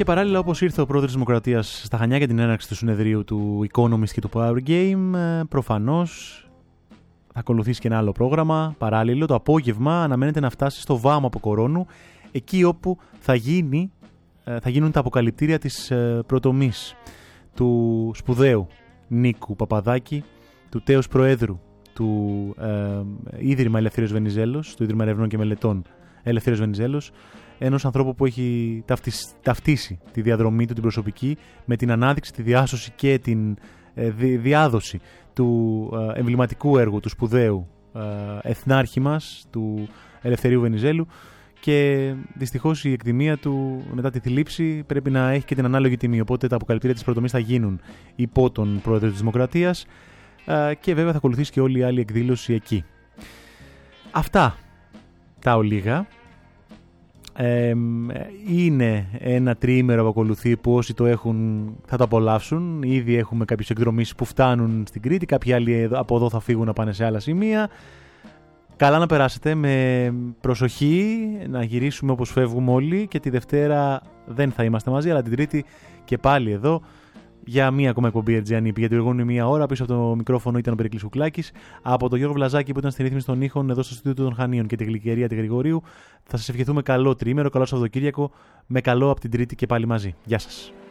Και παράλληλα, όπως ήρθε ο πρόεδρος της Δημοκρατίας στα Χανιά για την έναρξη του συνεδρίου του Economist και του Power Game, προφανώς θα ακολουθήσει και ένα άλλο πρόγραμμα παράλληλο. Το απόγευμα αναμένεται να φτάσει στο Βάμο από Κορώνου, εκεί όπου θα γίνουν τα αποκαλυπτήρια της προτομής του σπουδαίου Νίκου Παπαδάκη, του τέος Προέδρου του Ίδρυμα Ελευθέριος Βενιζέλος, του Ίδρυμα Ερευνών και Μελετών Ελευθέριος Βενιζέλος, ενός ανθρώπου που έχει ταυτίσει τη διαδρομή του την προσωπική με την ανάδειξη, τη διάσωση και την διάδοση του εμβληματικού έργου του σπουδαίου εθνάρχη μας, του Ελευθερίου Βενιζέλου, και δυστυχώς η εκτιμία του μετά τη θλίψη πρέπει να έχει και την ανάλογη τιμή, οπότε τα αποκαλυπτήρια της προτομής θα γίνουν υπό τον πρόεδρο της Δημοκρατίας και βέβαια θα ακολουθήσει και όλη η άλλη εκδήλωση εκεί. Αυτά τα ολίγα. Είναι ένα τριήμερο που ακολουθεί που όσοι το έχουν θα το απολαύσουν. Ήδη έχουμε κάποιους εκδρομείς που φτάνουν στην Κρήτη, κάποιοι άλλοι από εδώ θα φύγουν να πάνε σε άλλα σημεία. Καλά να περάσετε με προσοχή, να γυρίσουμε όπως φεύγουμε όλοι, και τη Δευτέρα δεν θα είμαστε μαζί, αλλά την Τρίτη και πάλι εδώ για μία ακόμα εκπομπή Ερτζιανή. Για την προηγούμενη μία ώρα πίσω από το μικρόφωνο ήταν ο Περικλής Κουκλάκης. Από τον Γιώργο Βλαζάκη που ήταν στη ρύθμιση των ήχων εδώ στο στούντιο των Χανίων και τη Γλυκερία τη Γρηγορίου, θα σας ευχηθούμε καλό τριήμερο, καλό Σαββατοκύριακο, με καλό από την Τρίτη και πάλι μαζί. Γεια σας.